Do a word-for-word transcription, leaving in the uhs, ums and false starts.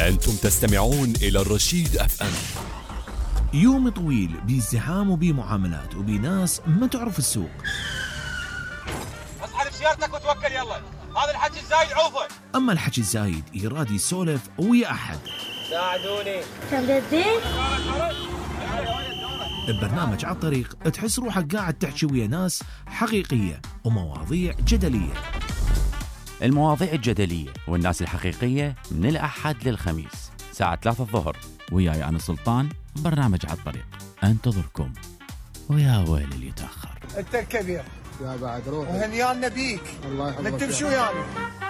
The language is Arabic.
أنتم تستمعون إلى الرشيد أف أم. يوم طويل بازدحام وبمعاملات وبناس ما تعرف السوق. اسحب سيارتك وتوكل يلا، هذا الحكي الزايد عوفه. أما الحكي الزايد يراد يسولف ويا أحد. ساعدوني. تمدين؟ ببرنامج على الطريق تحس روحك قاعد تحكي ويا ناس حقيقية ومواضيع جدلية. المواضيع الجدلية والناس الحقيقية من الأحد للخميس ساعة ثلاثة الظهر، وياي أنا سلطان. برنامج على الطريق انتظركم، ويا ويل اللي يتأخر. انت الكبير يا بعد روح وهنيانا بيك. الله يحفظك. من تمشي ويانا.